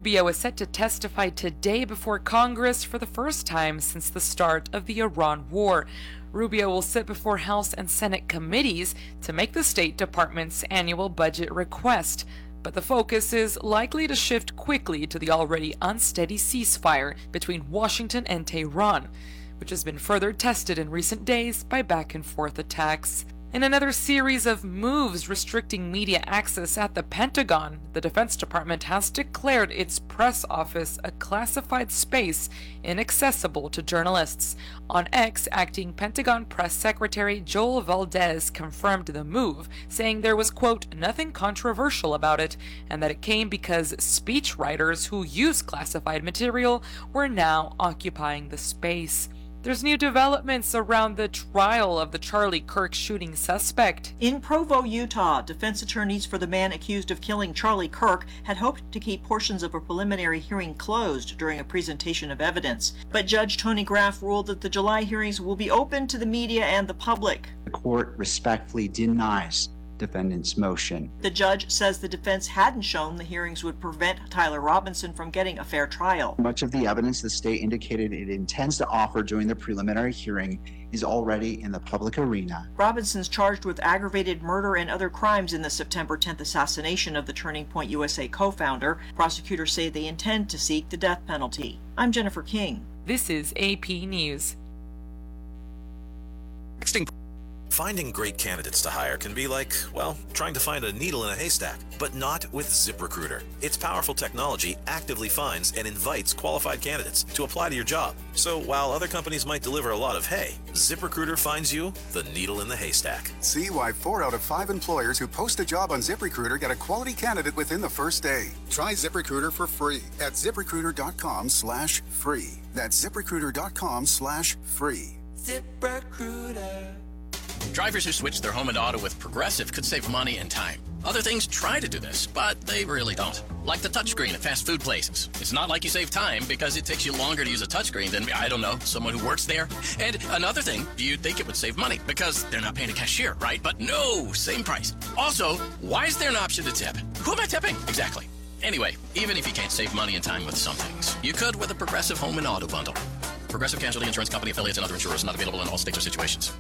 Rubio is set to testify today before Congress for the first time since the start of the Iran war. Rubio will sit before House and Senate committees to make the State Department's annual budget request. But the focus is likely to shift quickly to the already unsteady ceasefire between Washington and Tehran, which has been further tested in recent days by back-and-forth attacks. In another series of moves restricting media access at the Pentagon, the Defense Department has declared its press office a classified space inaccessible to journalists. On X, acting Pentagon Press Secretary Joel Valdez confirmed the move, saying there was, quote, nothing controversial about it, and that it came because speechwriters who use classified material were now occupying the space. There's new developments around the trial of the Charlie Kirk shooting suspect. In Provo, Utah, defense attorneys for the man accused of killing Charlie Kirk had hoped to keep portions of a preliminary hearing closed during a presentation of evidence. But Judge Tony Graff ruled that the July hearings will be open to the media and the public. The court respectfully denies defendant's motion. The judge says the defense hadn't shown the hearings would prevent Tyler Robinson from getting a fair trial. Much of the evidence the state indicated it intends to offer during the preliminary hearing is already in the public arena. Robinson's charged with aggravated murder and other crimes in the September 10th assassination of the Turning Point USA co-founder. Prosecutors say they intend to seek the death penalty. I'm Jennifer King. This is AP News. Finding great candidates to hire can be like, well, trying to find a needle in a haystack, but not with ZipRecruiter. Its powerful technology actively finds and invites qualified candidates to apply to your job. So while other companies might deliver a lot of hay, ZipRecruiter finds you the needle in the haystack. See why 4 out of 5 employers who post a job on ZipRecruiter get a quality candidate within the first day. Try ZipRecruiter for free at ZipRecruiter.com/free. That's ZipRecruiter.com/free. ZipRecruiter. Drivers who switch their home and auto with Progressive could save money and time. Other things try to do this, but they really don't. Like the touchscreen at fast food places. It's not like you save time because it takes you longer to use a touchscreen than, I don't know, someone who works there. And another thing, you'd think it would save money because they're not paying a cashier, right? But no, same price. Also, why is there an option to tip? Who am I tipping? Exactly. Anyway, even if you can't save money and time with some things, you could with a Progressive home and auto bundle. Progressive Casualty Insurance Company, affiliates, and other insurers, not available in all states or situations.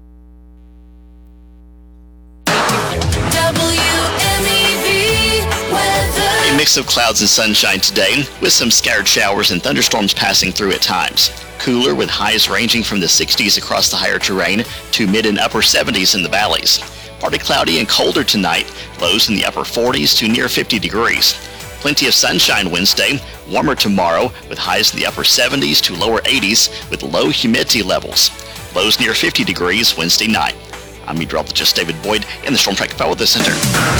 A mix of clouds and sunshine today, with some scattered showers and thunderstorms passing through at times. Cooler with highs ranging from the 60s across the higher terrain to mid and upper 70s in the valleys. Partly cloudy and colder tonight, lows in the upper 40s to near 50 degrees. Plenty of sunshine Wednesday, warmer tomorrow with highs in the upper 70s to lower 80s with low humidity levels. Lows near 50 degrees Wednesday night. I'm meteorologist David Boyd in the Storm Track Weather Center.